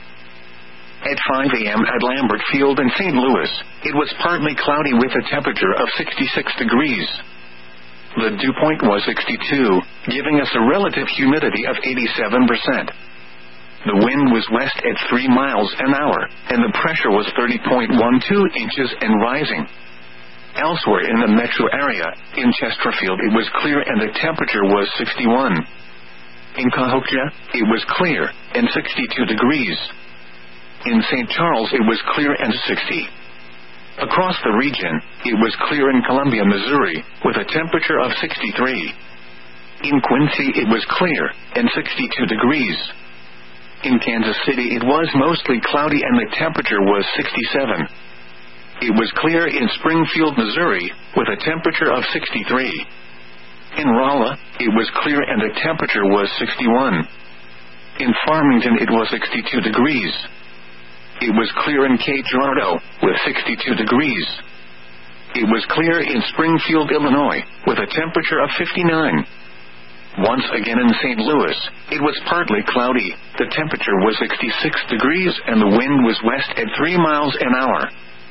At five a.m. at Lambert Field in Saint Louis, it was partly cloudy with a temperature of sixty-six degrees. The dew point was sixty-two, giving us a relative humidity of eighty-seven percent. The wind was west at three miles an hour, and the pressure was thirty point one two inches and rising. Elsewhere in the metro area, in Chesterfield it was clear and the temperature was sixty-one. In Cahokia, it was clear, and sixty-two degrees. In Saint Charles it was clear and sixty. Across the region, it was clear in Columbia, Missouri, with a temperature of sixty-three. In Quincy it was clear, and sixty-two degrees. In Kansas City it was mostly cloudy and the temperature was sixty-seven. It was clear in Springfield, Missouri, with a temperature of sixty-three. In Rolla, it was clear and the temperature was sixty-one. In Farmington it was sixty-two degrees. It was clear in Cape Girardeau, with sixty-two degrees. It was clear in Springfield, Illinois, with a temperature of fifty-nine. Once again in Saint Louis, it was partly cloudy, the temperature was sixty-six degrees and the wind was west at three miles an hour.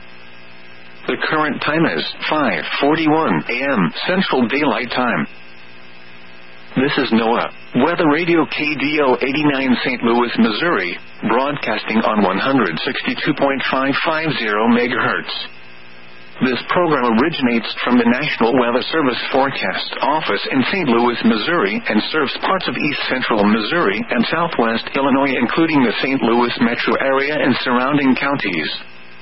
The current time is five forty-one a.m. Central Daylight Time. This is NOAA, Weather Radio K D O eighty-nine Saint Louis, Missouri, broadcasting on one sixty-two point five five zero megahertz. This program originates from the National Weather Service Forecast Office in Saint Louis, Missouri, and serves parts of east central Missouri and southwest Illinois, including the Saint Louis metro area and surrounding counties.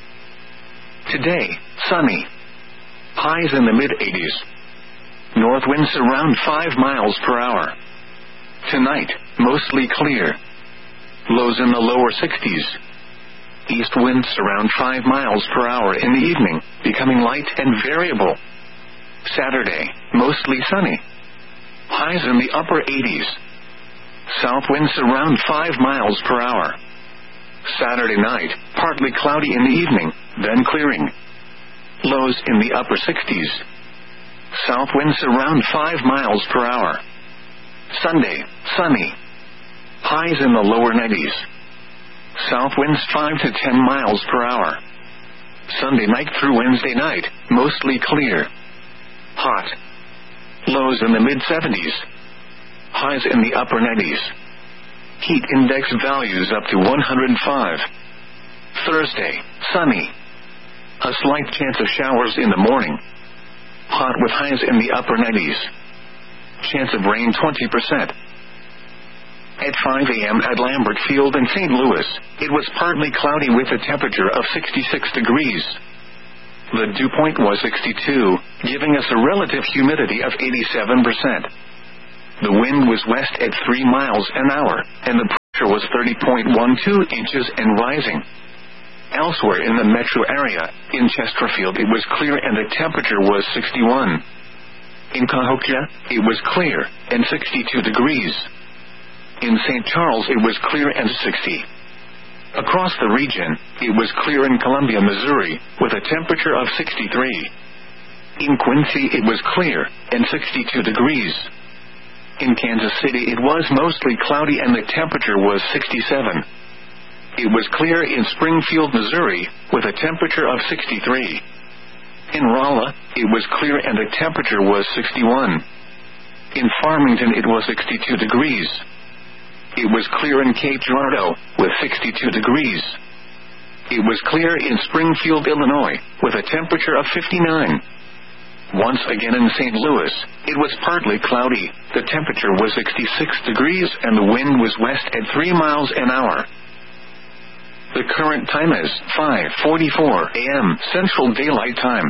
Today, sunny. Highs in the mid-eighties. North winds around five miles per hour. Tonight, mostly clear. Lows in the lower sixties. East winds around five miles per hour in the evening, becoming light and variable. Saturday, mostly sunny. Highs in the upper eighties. South winds around five miles per hour. Saturday night, partly cloudy in the evening, then clearing. Lows in the upper sixties. South winds around five miles per hour. Sunday, sunny. Highs in the lower nineties. South winds five to ten miles per hour. Sunday night through Wednesday night, mostly clear. Hot. Lows in the mid-seventies. Highs in the upper nineties. Heat index values up to one hundred five. Thursday, sunny. A slight chance of showers in the morning. Hot with highs in the upper nineties. Chance of rain twenty percent. At five a.m. at Lambert Field in Saint Louis, it was partly cloudy with a temperature of sixty-six degrees. The dew point was sixty-two, giving us a relative humidity of eighty-seven percent. The wind was west at three miles an hour, and the pressure was thirty point one two inches and rising. Elsewhere in the metro area, in Chesterfield it was clear and the temperature was sixty-one. In Cahokia, it was clear, and sixty-two degrees. In Saint Charles it was clear and sixty. Across the region, it was clear in Columbia, Missouri, with a temperature of sixty-three. In Quincy it was clear, and sixty-two degrees. In Kansas City it was mostly cloudy and the temperature was sixty-seven. It was clear in Springfield, Missouri, with a temperature of sixty-three. In Rolla, it was clear and the temperature was sixty-one. In Farmington it was sixty-two degrees. It was clear in Cape Girardeau, with sixty-two degrees. It was clear in Springfield, Illinois, with a temperature of fifty-nine. Once again in Saint Louis, it was partly cloudy, the temperature was sixty-six degrees and the wind was west at three miles an hour. The current time is five forty-four a.m. Central Daylight Time.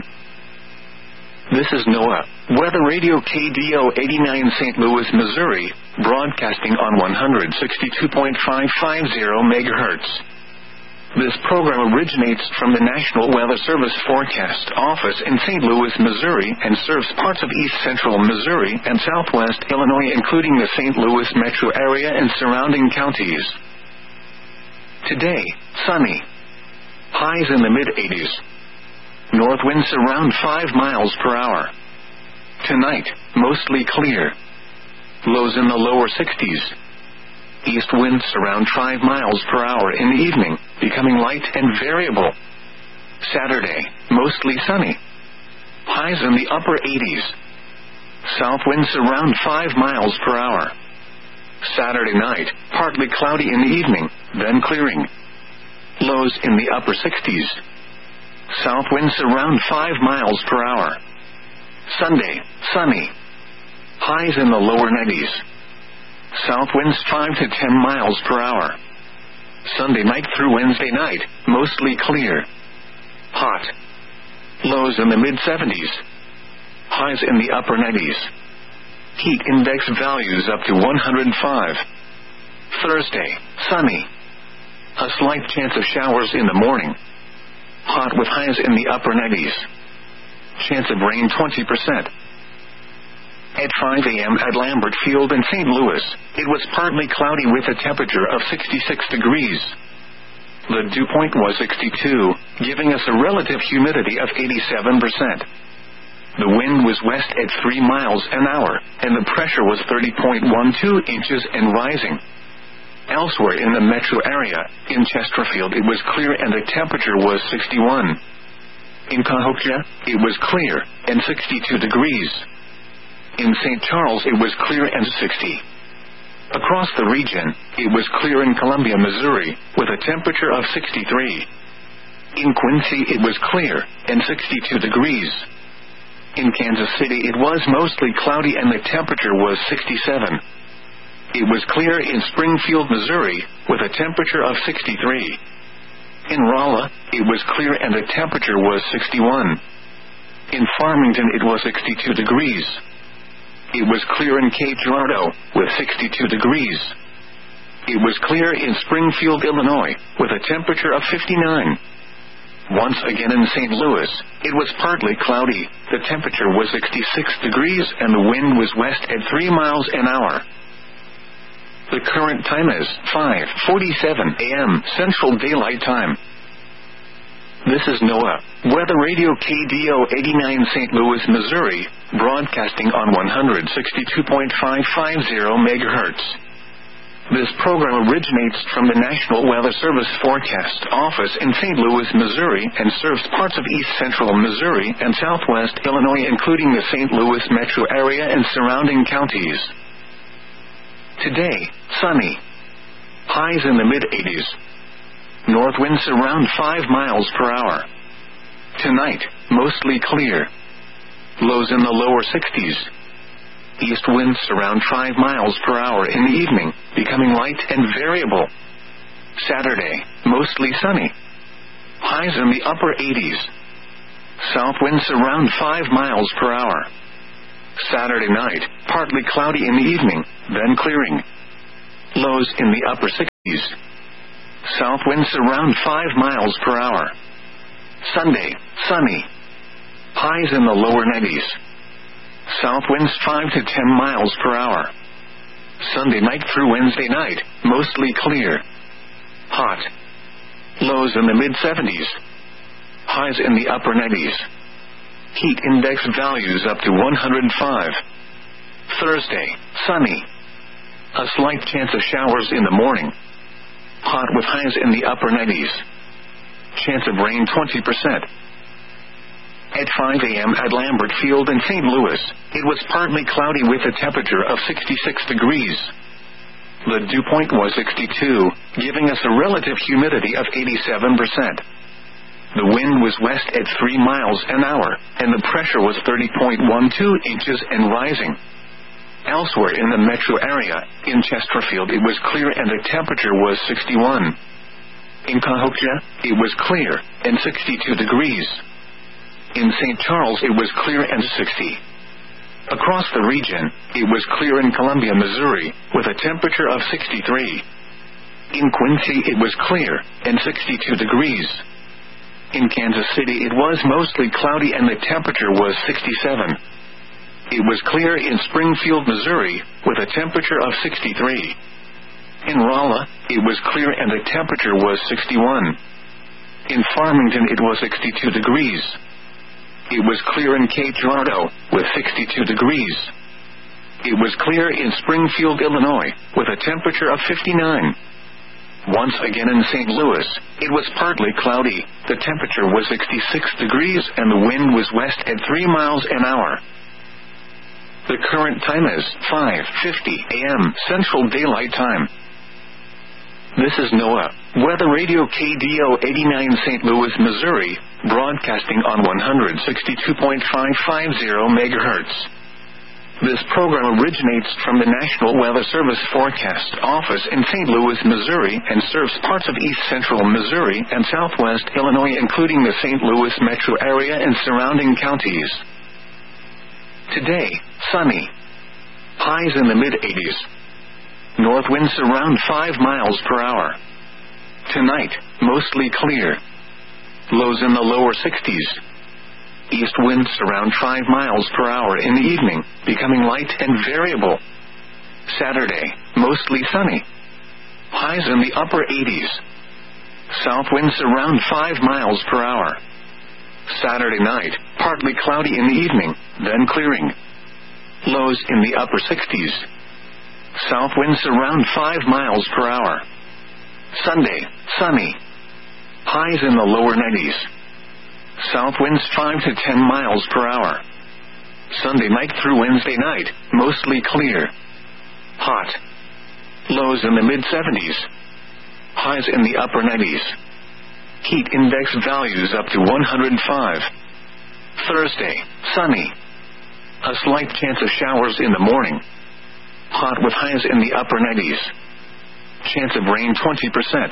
This is NOAA, Weather Radio K D O eighty-nine Saint Louis, Missouri, broadcasting on one sixty-two point five five zero megahertz. This program originates from the National Weather Service Forecast Office in Saint Louis, Missouri, and serves parts of east central Missouri and southwest Illinois, including the Saint Louis metro area and surrounding counties. Today, sunny. Highs in the mid-eighties. North winds around five miles per hour. Tonight, mostly clear. Lows in the lower sixties. East winds around five miles per hour in the evening, becoming light and variable. Saturday, mostly sunny. Highs in the upper eighties. South winds around five miles per hour. Saturday night, partly cloudy in the evening, then clearing. Lows in the upper sixties. South winds around five miles per hour. Sunday, sunny. Highs in the lower nineties. South winds five to ten miles per hour. Sunday night through Wednesday night, mostly clear. Hot. Lows in the mid-seventies. Highs in the upper nineties. Heat index values up to one hundred five. Thursday, sunny. A slight chance of showers in the morning. Hot with highs in the upper nineties. Chance of rain twenty percent. At five a.m. at Lambert Field in Saint Louis, it was partly cloudy with a temperature of sixty-six degrees. The dew point was sixty-two, giving us a relative humidity of eighty-seven percent. The wind was west at three miles an hour, and the pressure was thirty point one two inches and rising. Elsewhere in the metro area, in Chesterfield it was clear and the temperature was sixty-one. In Cahokia, it was clear, and sixty-two degrees. In Saint Charles it was clear and sixty. Across the region, it was clear in Columbia, Missouri, with a temperature of sixty-three. In Quincy it was clear, and sixty-two degrees. In Kansas City it was mostly cloudy and the temperature was sixty-seven. It was clear in Springfield, Missouri, with a temperature of sixty-three. In Rolla, it was clear and the temperature was sixty-one. In Farmington it was sixty-two degrees. It was clear in Cape Girardeau, with sixty-two degrees. It was clear in Springfield, Illinois, with a temperature of fifty-nine. Once again in Saint Louis, it was partly cloudy, the temperature was sixty-six degrees and the wind was west at three miles an hour. The current time is five forty-seven a.m. Central Daylight Time. This is NOAA, Weather Radio K D O eighty-nine Saint Louis, Missouri, broadcasting on one sixty-two point five five zero megahertz. This program originates from the National Weather Service Forecast Office in Saint Louis, Missouri, and serves parts of east central Missouri and southwest Illinois, including the Saint Louis metro area and surrounding counties. Today, sunny. Highs in the mid-eighties. North winds around five miles per hour. Tonight, mostly clear. Lows in the lower sixties. East winds around five miles per hour in the evening, becoming light and variable. Saturday, mostly sunny. Highs in the upper eighties. South winds around five miles per hour. Saturday night, partly cloudy in the evening, then clearing. Lows in the upper sixties. South winds around five miles per hour. Sunday, sunny. Highs in the lower nineties. South winds five to ten miles per hour. Sunday night through Wednesday night, mostly clear. Hot. Lows in the mid-seventies. Highs in the upper nineties. Heat index values up to one hundred five. Thursday, sunny. A slight chance of showers in the morning. Hot with highs in the upper nineties. Chance of rain twenty percent. At five a.m. at Lambert Field in Saint Louis, it was partly cloudy with a temperature of sixty-six degrees. The dew point was sixty-two, giving us a relative humidity of eighty-seven percent. The wind was west at three miles an hour, and the pressure was thirty point one two inches and rising. Elsewhere in the metro area, in Chesterfield it was clear and the temperature was sixty-one. In Cahokia, it was clear, and sixty-two degrees. In Saint Charles it was clear and sixty. Across the region, it was clear in Columbia, Missouri, with a temperature of sixty-three. In Quincy it was clear, and sixty-two degrees. In Kansas City it was mostly cloudy and the temperature was sixty-seven. It was clear in Springfield, Missouri, with a temperature of sixty-three. In Rolla, it was clear and the temperature was sixty-one. In Farmington it was sixty-two degrees. It was clear in Cape Girardeau, with sixty-two degrees. It was clear in Springfield, Illinois, with a temperature of fifty-nine. Once again in Saint Louis, it was partly cloudy, the temperature was sixty-six degrees and the wind was west at three miles an hour. The current time is five fifty a.m. Central Daylight Time. This is NOAA, Weather Radio K D O eighty-nine Saint Louis, Missouri, broadcasting on one sixty-two point five five zero megahertz. This program originates from the National Weather Service Forecast Office in Saint Louis, Missouri, and serves parts of east central Missouri and southwest Illinois, including the Saint Louis metro area and surrounding counties. Today, sunny. Highs in the mid-eighties. North winds around five miles per hour. Tonight, mostly clear. Lows in the lower sixties. East winds around five miles per hour in the evening, becoming light and variable. Saturday, mostly sunny. Highs in the upper eighties. South winds around five miles per hour. Saturday night, partly cloudy in the evening, then clearing. Lows in the upper sixties. South winds around five miles per hour. Sunday, sunny. Highs in the lower nineties. South winds five to ten miles per hour. Sunday night through Wednesday night, mostly clear. Hot. Lows in the mid-seventies. Highs in the upper nineties. Heat index values up to one hundred five. Thursday, sunny. A slight chance of showers in the morning. Hot with highs in the upper nineties. Chance of rain twenty percent.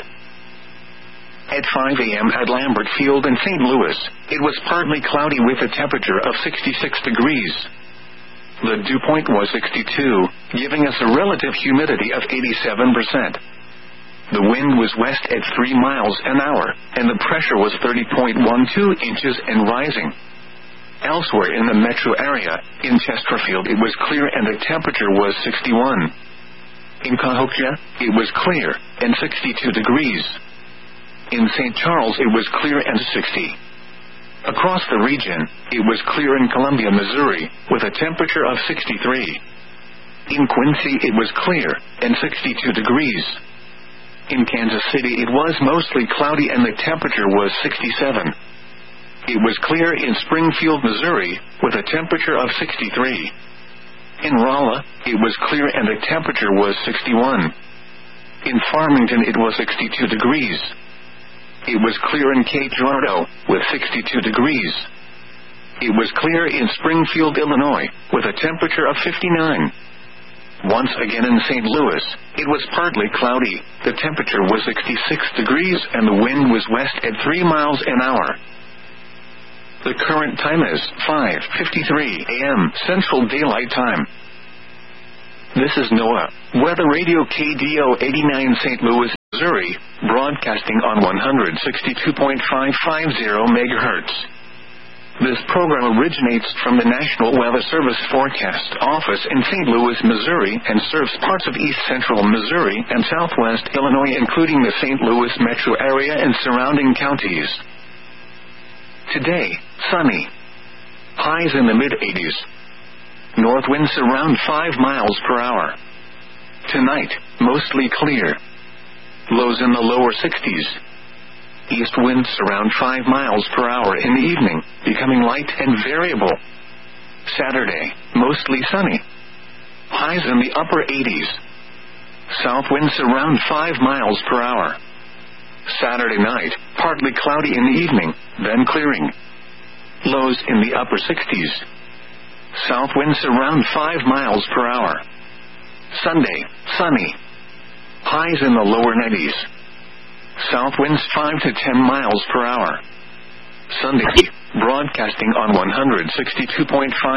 At five a.m. at Lambert Field in Saint Louis, it was partly cloudy with a temperature of sixty-six degrees. The dew point was sixty-two, giving us a relative humidity of eighty-seven percent. The wind was west at three miles an hour, and the pressure was thirty point one two inches and rising. Elsewhere in the metro area, in Chesterfield it was clear and the temperature was sixty-one. In Cahokia, it was clear, and sixty-two degrees. In Saint Charles it was clear and sixty. Across the region, it was clear in Columbia, Missouri, with a temperature of sixty-three. In Quincy it was clear, and sixty-two degrees. In Kansas City it was mostly cloudy and the temperature was sixty-seven. It was clear in Springfield, Missouri, with a temperature of sixty-three. In Rolla, it was clear and the temperature was sixty-one. In Farmington it was sixty-two degrees. It was clear in Cape Girardeau, with sixty-two degrees. It was clear in Springfield, Illinois, with a temperature of fifty-nine. Once again in Saint Louis, it was partly cloudy, the temperature was sixty-six degrees and the wind was west at three miles an hour. The current time is five fifty-three a m Central Daylight Time. This is NOAA Weather Radio K D O eighty-nine Saint Louis, Missouri, broadcasting on one sixty-two point five five zero megahertz. This program originates from the National Weather Service Forecast Office in Saint Louis, Missouri, and serves parts of east central Missouri and southwest Illinois, including the Saint Louis metro area and surrounding counties. Today, sunny. Highs in the mid-eighties. North winds around five miles per hour. Tonight, mostly clear. Lows in the lower sixties. East winds around five miles per hour in the evening, becoming light and variable. Saturday, mostly sunny. Highs in the upper eighties. South winds around five miles per hour. Saturday night, partly cloudy in the evening, then clearing. Lows in the upper sixties. South winds around five miles per hour. Sunday, sunny. Highs in the lower nineties. South winds five to ten miles per hour. Sunday, broadcasting on one sixty-two point five